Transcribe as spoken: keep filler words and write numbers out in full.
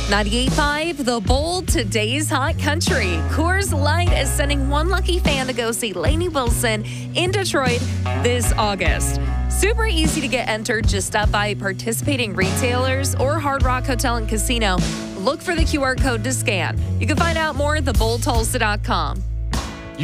ninety-eight point five, The Bold, today's hot country. Coors Light is sending one lucky fan to go see Lainey Wilson in Detroit this August. Super easy to get entered. Just stop by participating retailers or Hard Rock Hotel and Casino. Look for the Q R code to scan. You can find out more at the bold tulsa dot com.